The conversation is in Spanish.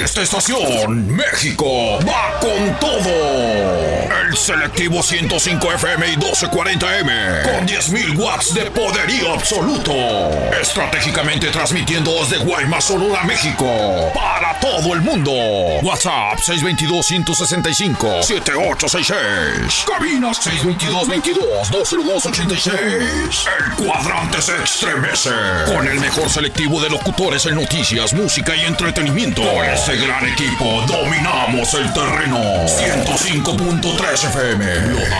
esta estación, México va con todo. El selectivo 105 FM y 1240M con 10.000 watts de poderío absoluto. Estratégicamente transmitiendo desde Guaymas, Sonora, México para todo el mundo. WhatsApp 622-165-7866. Cabinas 622-22-202-86. El cuadrante se estremece con el mejor selectivo de locutores en noticias, música y entretenimiento. Con este gran equipo dominamos el terreno. 105.3 FM.